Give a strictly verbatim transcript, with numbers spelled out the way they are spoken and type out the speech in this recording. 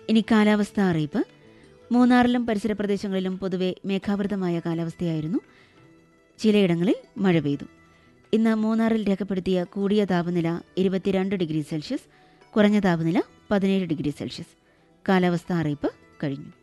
ഇനി കാലാവസ്ഥ അറിയിപ്പ്. മൂന്നാറിലും പരിസര പ്രദേശങ്ങളിലും പൊതുവെ മേഘാവൃതമായ കാലാവസ്ഥയായിരുന്നു. ചിലയിടങ്ങളിൽ മഴ പെയ്തു. ഇന്ന് മൂന്നാറിൽ രേഖപ്പെടുത്തിയ കൂടിയ താപനില ഇരുപത്തിരണ്ട് ഡിഗ്രി സെൽഷ്യസ്, കുറഞ്ഞ താപനില പതിനേഴ് ഡിഗ്രി സെൽഷ്യസ്. കാലാവസ്ഥ അറിയിപ്പ് കഴിഞ്ഞു.